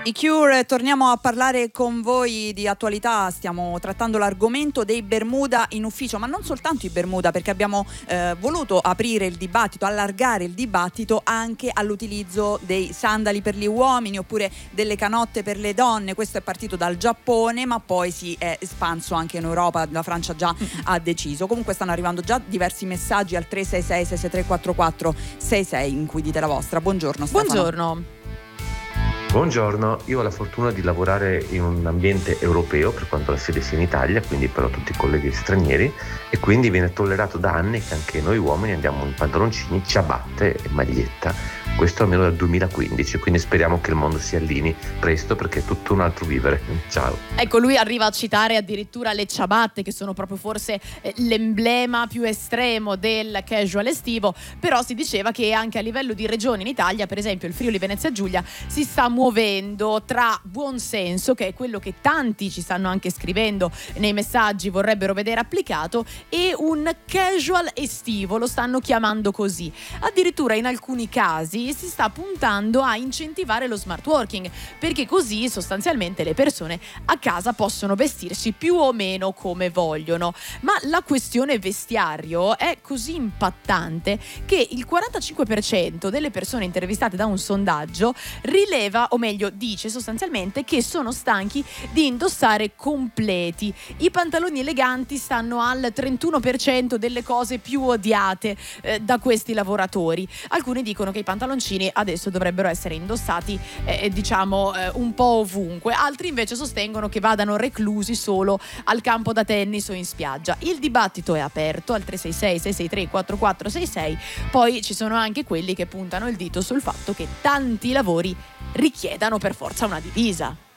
I Cure, torniamo a parlare con voi di attualità, stiamo trattando l'argomento dei Bermuda in ufficio, ma non soltanto i Bermuda, perché abbiamo voluto aprire il dibattito, allargare il dibattito anche all'utilizzo dei sandali per gli uomini oppure delle canotte per le donne. Questo è partito dal Giappone, ma poi si è espanso anche in Europa, la Francia già ha deciso. Comunque stanno arrivando già diversi messaggi al 366 663 4466 in cui dite la vostra. Buongiorno Stefano. Buongiorno. Buongiorno, io ho la fortuna di lavorare in un ambiente europeo per quanto la sede sia in Italia, quindi però tutti i colleghi stranieri, e quindi viene tollerato da anni che anche noi uomini andiamo in pantaloncini, ciabatte e maglietta. Questo almeno dal 2015, quindi speriamo che il mondo si allinei presto perché è tutto un altro vivere. Ciao. Ecco, lui arriva a citare addirittura le ciabatte, che sono proprio forse l'emblema più estremo del casual estivo, però si diceva che anche a livello di regioni in Italia, per esempio il Friuli Venezia Giulia, si sta muovendo tra buon senso, che è quello che tanti ci stanno anche scrivendo nei messaggi vorrebbero vedere applicato, e un casual estivo, lo stanno chiamando così. Addirittura in alcuni casi si sta puntando a incentivare lo smart working, perché così sostanzialmente le persone a casa possono vestirsi più o meno come vogliono. Ma la questione vestiario è così impattante che il 45% delle persone intervistate da un sondaggio rileva, o meglio dice sostanzialmente, che sono stanchi di indossare completi. I pantaloni eleganti stanno al 31% delle cose più odiate da questi lavoratori. Alcuni dicono che i pantaloncini adesso dovrebbero essere indossati un po' ovunque, altri invece sostengono che vadano reclusi solo al campo da tennis o in spiaggia. Il dibattito è aperto al 366 663 4466. Poi ci sono anche quelli che puntano il dito sul fatto che tanti lavori richiedano per forza una divisa.